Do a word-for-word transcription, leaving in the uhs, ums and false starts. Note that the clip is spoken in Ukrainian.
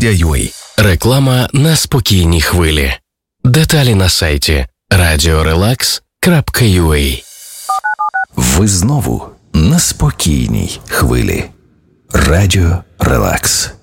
Media.ua. Реклама на спокійній хвилі. Деталі на сайті радіо релакс крапка ю а. Ви знову на спокійній хвилі. Радіо Релакс.